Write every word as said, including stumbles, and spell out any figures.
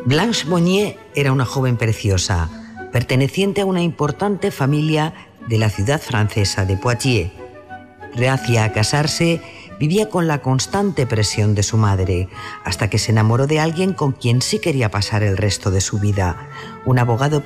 Blanche Monnier era una joven preciosa, perteneciente a una importante familia de la ciudad francesa de Poitiers. Reacia a casarse, vivía con la constante presión de su madre, hasta que se enamoró de alguien con quien sí quería pasar el resto de su vida, un abogado